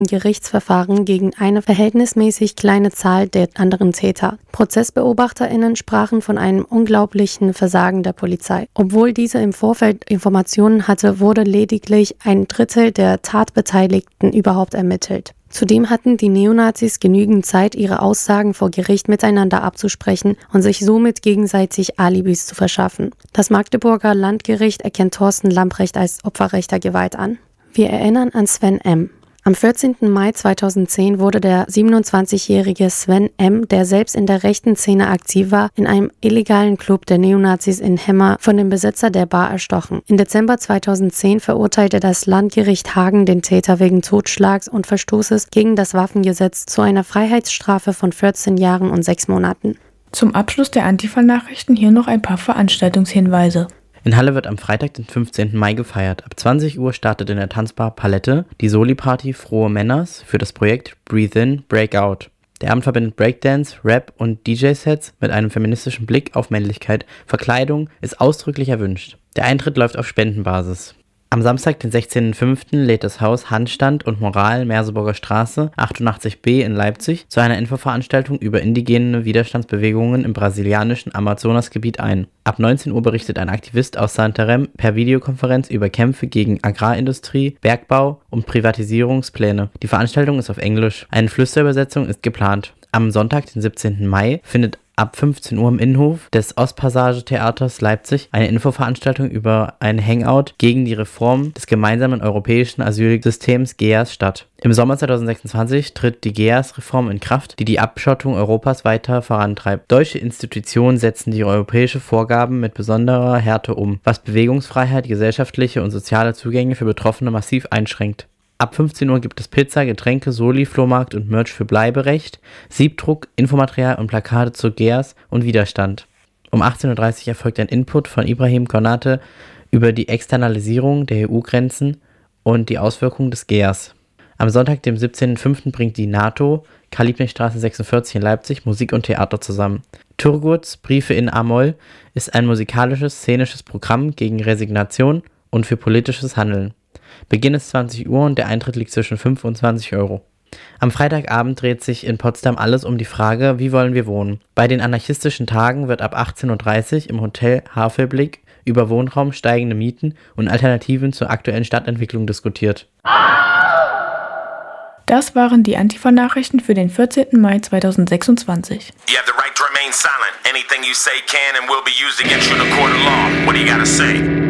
Gerichtsverfahren gegen eine verhältnismäßig kleine Zahl der anderen Täter. ProzessbeobachterInnen sprachen von einem unglaublichen Versagen der Polizei. Obwohl diese im Vorfeld Informationen hatte, wurde lediglich ein Drittel der Tatbeteiligten überhaupt ermittelt. Zudem hatten die Neonazis genügend Zeit, ihre Aussagen vor Gericht miteinander abzusprechen und sich somit gegenseitig Alibis zu verschaffen. Das Magdeburger Landgericht erkennt Thorsten Lamprecht als Opfer rechter Gewalt an. Wir erinnern an Sven M. Am 14. Mai 2010 wurde der 27-jährige Sven M., der selbst in der rechten Szene aktiv war, in einem illegalen Club der Neonazis in Hemmer von dem Besitzer der Bar erstochen. Im Dezember 2010 verurteilte das Landgericht Hagen den Täter wegen Totschlags und Verstoßes gegen das Waffengesetz zu einer Freiheitsstrafe von 14 Jahren und 6 Monaten. Zum Abschluss der Antifa-Nachrichten hier noch ein paar Veranstaltungshinweise. In Halle wird am Freitag, den 15. Mai gefeiert. Ab 20 Uhr startet in der Tanzbar Palette die Soli-Party Frohe Männers für das Projekt Breathe In, Break Out. Der Abend verbindet Breakdance, Rap und DJ-Sets mit einem feministischen Blick auf Männlichkeit. Verkleidung ist ausdrücklich erwünscht. Der Eintritt läuft auf Spendenbasis. Am Samstag, den 16.05. lädt das Haus Handstand und Moral Merseburger Straße 88b in Leipzig zu einer Infoveranstaltung über indigene Widerstandsbewegungen im brasilianischen Amazonasgebiet ein. Ab 19 Uhr berichtet ein Aktivist aus Santarém per Videokonferenz über Kämpfe gegen Agrarindustrie, Bergbau und Privatisierungspläne. Die Veranstaltung ist auf Englisch. Eine Flüsterübersetzung ist geplant. Am Sonntag, den 17. Mai, findet ab 15 Uhr im Innenhof des Ostpassage-Theaters Leipzig eine Infoveranstaltung über ein Hangout gegen die Reform des gemeinsamen europäischen Asylsystems GEAS statt. Im Sommer 2026 tritt die GEAS-Reform in Kraft, die die Abschottung Europas weiter vorantreibt. Deutsche Institutionen setzen die europäische Vorgaben mit besonderer Härte um, was Bewegungsfreiheit, gesellschaftliche und soziale Zugänge für Betroffene massiv einschränkt. Ab 15 Uhr gibt es Pizza, Getränke, Soli, Flohmarkt und Merch für Bleiberecht, Siebdruck, Infomaterial und Plakate zu GEAS und Widerstand. Um 18.30 Uhr erfolgt ein Input von Ibrahim Konate über die Externalisierung der EU-Grenzen und die Auswirkungen des GEAS. Am Sonntag, dem 17.05. bringt die NATO, Karl-Liebknecht-Straße 46 in Leipzig, Musik und Theater zusammen. Turgurts Briefe in A-Moll ist ein musikalisches, szenisches Programm gegen Resignation und für politisches Handeln. Beginn ist 20 Uhr und der Eintritt liegt zwischen 5 und 20 Euro. Am Freitagabend dreht sich in Potsdam alles um die Frage, wie wollen wir wohnen? Bei den anarchistischen Tagen wird ab 18.30 Uhr im Hotel Havelblick über Wohnraum, steigende Mieten und Alternativen zur aktuellen Stadtentwicklung diskutiert. Das waren die Antifa-Nachrichten für den 14. Mai 2026. You have the right to remain silent. Anything you say can and will be used against you in a court of law. What do you gotta say?